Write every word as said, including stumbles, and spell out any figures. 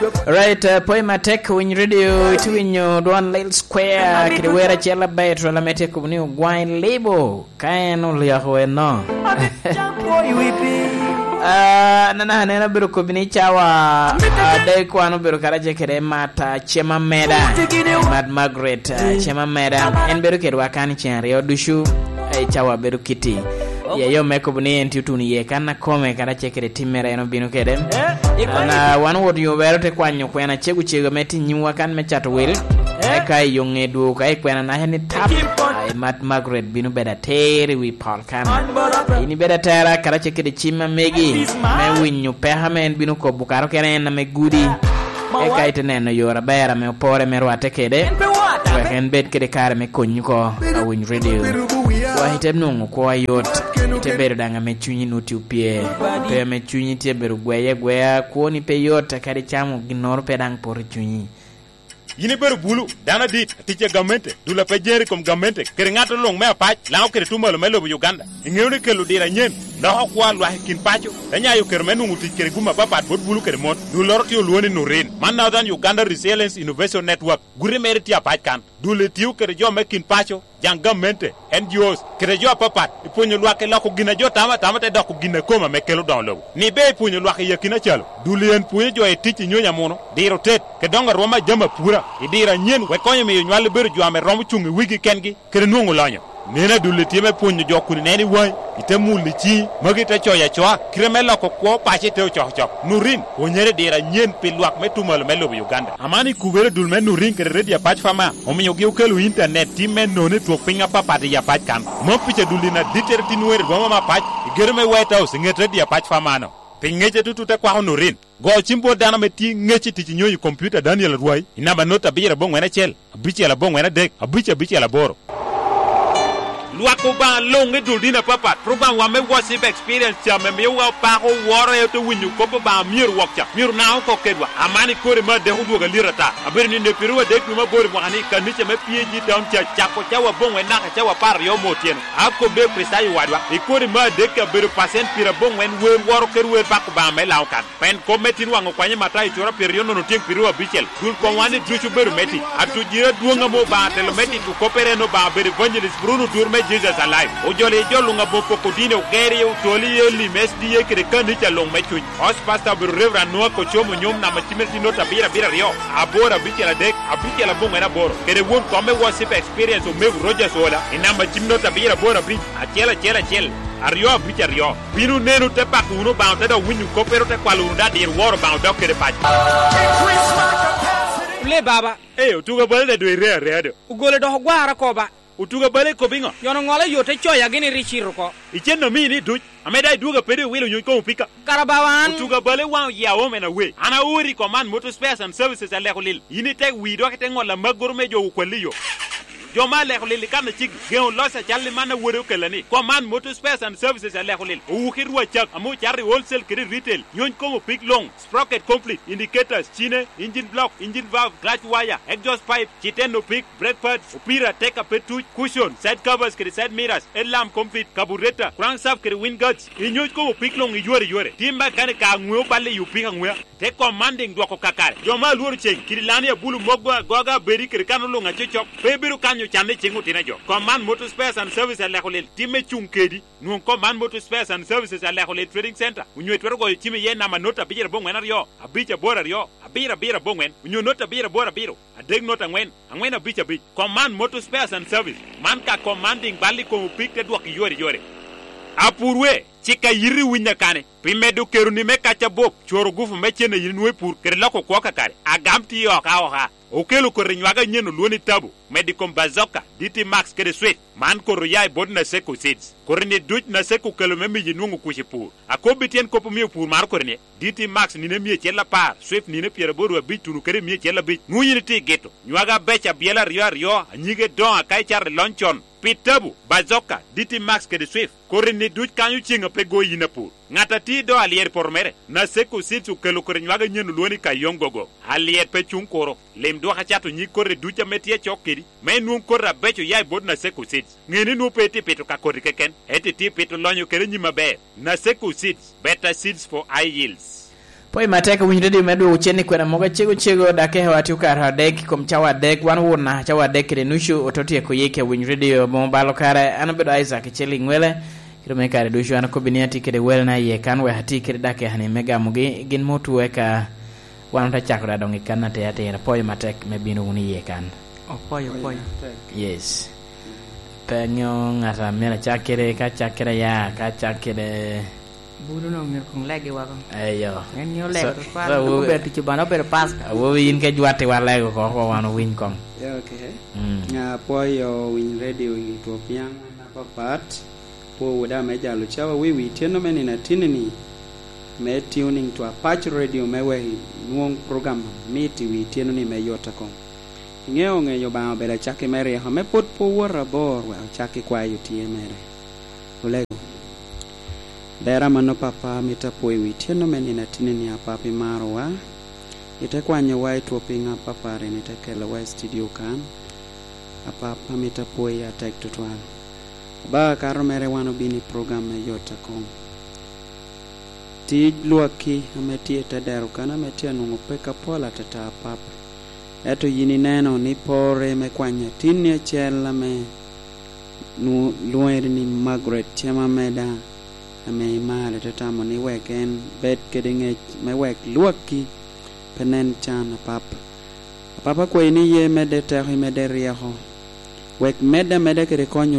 Right, uh, poema tech win radio to win your Don Lil Square Kiriwera Chela Betro la mete kubuni wine label kaino liahwe no. Ah nana nena biru kubini chawa dai kwano biru karaje kere mata Chema Meda Mad Margaret Chema Meda en biru kere wakani chenri odushu chawa biru kiti ya yo meko buni enti tuni ye kana kome kana chekere timera eno binu kede na wan wod yo werote kwanyo kwena chegu chego meti nyuwa kan me chato wil e kai yo ngedu kai kwena na heni tap ai Mat Margaret binu beda teri wi Paul kan ini beda tera kana chekere chima megi me winyu peha men binu ko bukaro kene na me gudi e kai teneno yo rabera me opore me rwate kede ken bet kede kare me konyu ko a win radio wa hitem nungu kwa yot tebero danga me chunyi nuti upie pe me chunyi tebero gweye gwea kuoni pe yot kari chamu ginor pe dang por chunyi yini beru bulu dana dit tiche gamente dula pe jeri kom gamente kere ngato long me apach lao kere tumalo melo bu Uganda ngewne kelu dira nyen na hokwa lwa kin pacho anya yo kere menu muti kere guma papa bot bulu kere mon du lor ti luoni no ren man now than Uganda Resilience Innovation Network gure meriti apach kan dule tiu kere jo me kin pacho jang gamente N G Os kere jo papa iponyo lwa ke lako gina jo tama tama te dako gina koma me kelu don lo ni be iponyo lwa ke yakina chalo dule en punyo jo e tichi nyonya mono diro tet ke donga roma jama pura idira nyen we konyo me nywale beru jo ame romu chungi wigi kengi kere nungu lanyo nena dule tieme punyo jo kuni neni wai ite muli chi magi te choya choa kremela ko ko pache te choch choch nurin onyere dira nyen pilwak metumal melo Uganda amani kubere dulme nurin kere redia pach fama ominyo gi ukelu internet timen none to pinga papa de ya pach kan mo piche dulina diter tinwer bo mama pach germe white house ngete dia pach fama no pingeje tutu te kwa nurin go chimbo dana meti ngechi ti nyoyi computer Daniel Ruai inaba nota bira bon wena chel abiche la bon wena dek abiche abiche la boro Luako ba longe duldina papa program wa me worship experience cha me me wa pa ko woro e to winyu ko ba mir wakcha mir na ko kedwa amani kore ma de hudu ga lirata aberni ne piruwa de kuma bori mo ani kan ni me pieji down cha cha ko cha wa bon we na cha wa par yo motien akko be presai wadwa e kore ma de ka beru pasen pira bon wen we woro kerwe ba ko ba me law kan pen ko metin wa ngo kwanye mata itora period no tin piruwa bichel dul ko wani druchu beru meti atu jira duonga mo ba telo meti to kopere no ba beru evangelist Bruno Durme Jesus alive ojole jolunga bopo kodine ugeri utoli yeli mesdi yekere kandi chalong mechu os pastor bru reverend no ko chomo nyom na machimeti nota bira bira rio abora bichela dek abichela bonga na boro kere won come worship experience o mev Rogers ola ina machimnota bira bora bri achela chela chel ario bicha rio binu nenu te pakuno ba te do winyu ko pero te kwalu da dir woro ba do kere pa le baba eh utuga bale do ire ire ugole do gwara ko ba utuga bale ko bingo yono ngole yote choya gini richiru ko icheno mini du ameda duga pede wilo nyuko pika karabawan utuga bale wa ya wo mena we ana uri command motor spares and services ale kolil yini tek wi do kete ngola magorme jo ko liyo jo male kolil kan chig geon losa challe mana wore kelani command motor spares and services ale kolil u kirwa chak amu charri wholesale kiri retail nyon ko pick long sprocket complete indicators chine engine block engine valve clutch wire exhaust pipe chiteno pick brake pads upira teka petu cushion side covers kiri side mirrors headlamp complete carburetor crankshaft kiri wind guards inyon ko pick long yore yore timba kan ka ngwe balle yu pinga ngwe te commanding do ko kakare jo ma luru che kiri lani bulu mogwa goga beri kiri kanulu nga chechok bebiru kan chande chingu tinajo command motor spares and services ale kolel timme chunkedi nu command motor spares and services ale kolel trading center unyo twero go timme ye na manota bijera bongwen ariyo abicha bora riyo abira bira bongwen unyo nota bira bora biro adeg nota ngwen angwen abicha bij command motor spares and service man ka commanding bali ko pikte dwak yore yore apurwe chika yiri winya kane pimedu keruni mekacha bop choro gufu mechene yinwe pur kerlako kwa kakare agamti yo ka oha okelo ko rinywaga nyeno luoni tabu medicom bazoka dt max kede sweet man ko royai bodna seko seeds korne duj na seko kelo memi yinungu kushipur akobitien kopo mi pur mar korne dt max nine mi chela par sweet nine piere boru abitunu kere mi chela bit nuyiniti geto nywaga becha biela rio rio anyige don akai char lonchon pitabu bazoka dt max kede sweet korne duj kanyu chinga pego yinapur ngata ti do alier pormere na seko seeds kelo ko rinywaga nyeno luoni kayongogo alier pechun koro lem do ha chato nyi korre duja metie chokeri me nun korra becho yai bod na seko seeds ngeni nu peti peto ka korri keken eti ti peto lonyo kere nyi mabe na seko seeds better seeds for high yields Poi mateka winjre di medu ucheni kwena moga chego chego dake hewati ukara dek kom chawa dek wan wuna chawa dek de nushu ototi e kuyeke winjre di bombalo kare anabedo Isaac Cheli Ngwele kiro me kare dushu ana kobinia tikere wel na ye kan we hati kire dake hani mega mugi gin motu weka wan ta chakra dongi kan te ate poi matek me binu uni ye kan oh poi poi yes penyo ngata mera chakere ka chakere ya ka chakere bulu no mir kong lagi wa kong ayo en yo leg pa ko ber ti bana ber pas wo yin ke juate wa lego ko ko wano win kong yeah okay nga po yo win radio to piang na papat po wada me jalo chawa we we teno meni na tinini me tuning to Apache radio me we nuong program miti we teno ni me yota kong ngeo nge yo ba bela chake mere ha me pot po wora bor wa chake kwa yo tie mere ole Dera mano papa mita poi witieno meni na tinini ya papi marwa ite kwanyo wai tuopinga papa re nite kele wai studio kan apapa mita poi ya tek tutuan ba karo mere wano bini program me yota kong ti luaki ametie tedero kana metia nungu peka pola tata papa eto yini neno ni pore me kwanya tinni chela me nu luere ni Margaret chema meda ame male tatamo ni weken bet kedinge me wek luaki penen chan papa papa ko ni ye mede ter mede riho wek mede mede kere konyo